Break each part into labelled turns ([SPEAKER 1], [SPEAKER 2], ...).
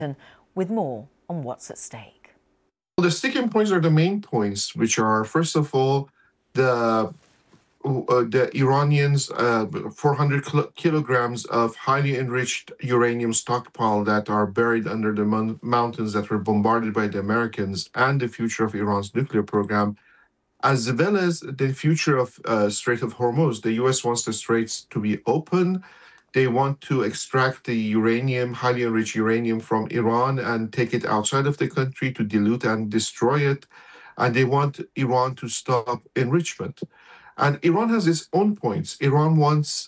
[SPEAKER 1] with more on what's at stake.
[SPEAKER 2] Well, the sticking points are the main points, which are, first of all, the Iranians' 400 kilograms of highly enriched uranium stockpile that are buried under the mountains that were bombarded by the Americans, and the future of Iran's nuclear program, as well as the future of Strait of Hormuz. The U.S. wants the straits to be open. They want to extract the uranium, highly enriched uranium from Iran and take it outside of the country to dilute and destroy it. And they want Iran to stop enrichment. And Iran has its own points. Iran wants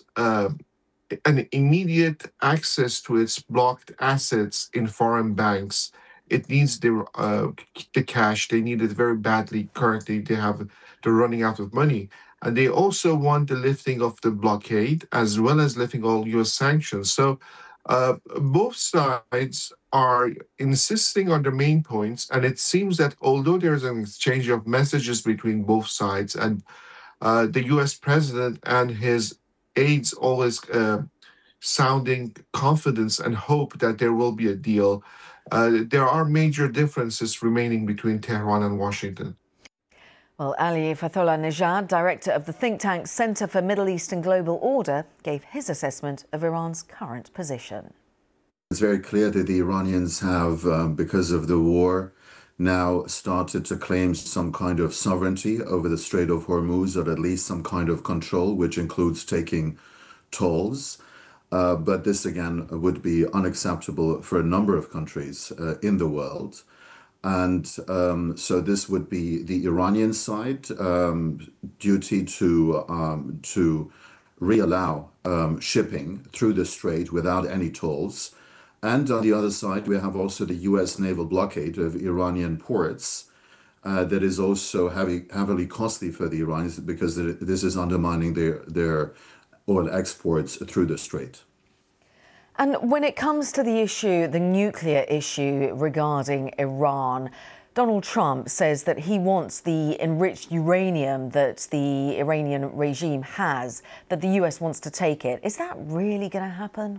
[SPEAKER 2] an immediate access to its blocked assets in foreign banks. It needs the cash. They need it very badly. Currently, they're running out of money. And they also want the lifting of the blockade, as well as lifting all U.S. sanctions. So both sides are insisting on the main points. And it seems that although there's an exchange of messages between both sides, and the U.S. president and his aides always sounding confidence and hope that there will be a deal, there are major differences remaining between Tehran and Washington.
[SPEAKER 1] Well, Ali Fathollah Nejad, director of the think tank Center for Middle East and Global Order, gave his assessment of Iran's current position.
[SPEAKER 3] It's very clear that the Iranians have, because of the war, now started to claim some kind of sovereignty over the Strait of Hormuz, or at least some kind of control, which includes taking tolls. But this, again, would be unacceptable for a number of countries in the world. And so this would be the Iranian side duty to reallow shipping through the strait without any tolls. And on the other side, we have also the U.S. naval blockade of Iranian ports that is also heavily costly for the Iranians because this is undermining their oil exports through the strait.
[SPEAKER 1] And when it comes to the issue, the nuclear issue regarding Iran, Donald Trump says that he wants the enriched uranium that the Iranian regime has, that the US wants to take it. Is that really going to happen?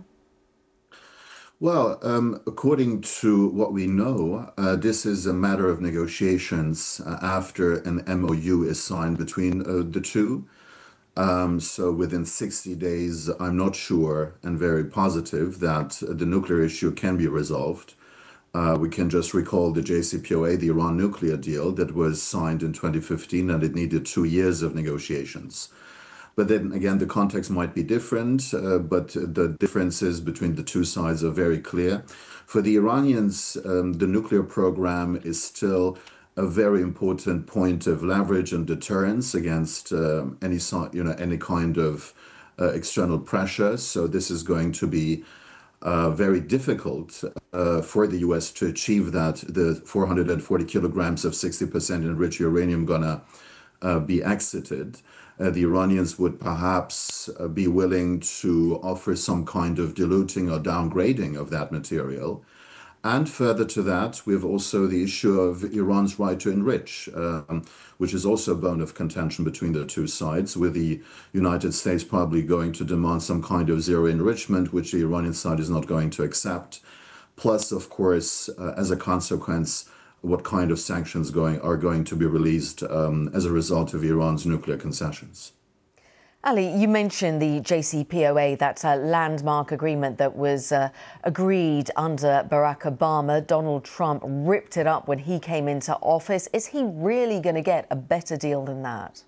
[SPEAKER 3] Well, according to what we know, this is a matter of negotiations after an MOU is signed between the two. So within 60 days, I'm not sure and very positive that the nuclear issue can be resolved. We can just recall the JCPOA, the Iran nuclear deal that was signed in 2015, and it needed 2 years of negotiations. But then again, the context might be different, but the differences between the two sides are very clear. For the Iranians, the nuclear program is still a very important point of leverage and deterrence against any kind of external pressure. So this is going to be very difficult for the U.S. to achieve that. The 440 kilograms of 60% enriched uranium gonna be exited. The Iranians would perhaps be willing to offer some kind of diluting or downgrading of that material. And further to that, we have also the issue of Iran's right to enrich, which is also a bone of contention between the two sides, with the United States probably going to demand some kind of zero enrichment, which the Iranian side is not going to accept. Plus, of course, as a consequence, what kind of sanctions are going to be released as a result of Iran's nuclear concessions.
[SPEAKER 1] Ali, you mentioned the JCPOA, that landmark agreement that was agreed under Barack Obama. Donald Trump ripped it up when he came into office. Is he really going to get a better deal than that?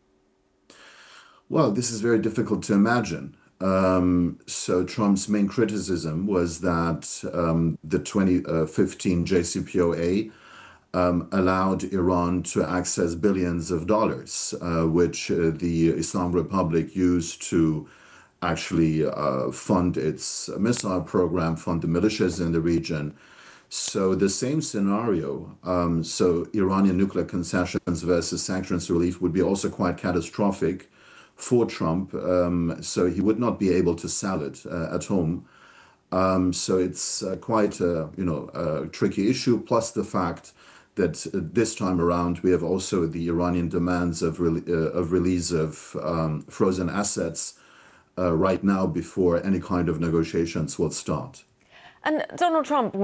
[SPEAKER 3] Well, this is very difficult to imagine. So Trump's main criticism was that the 2015 JCPOA allowed Iran to access billions of dollars, which the Islamic Republic used to actually fund its missile program, fund the militias in the region. So the same scenario, so Iranian nuclear concessions versus sanctions relief would be also quite catastrophic for Trump. So he would not be able to sell it at home. So it's quite a tricky issue, plus the fact that this time around we have also the Iranian demands of release of frozen assets right now before any kind of negotiations will start.
[SPEAKER 1] And Donald Trump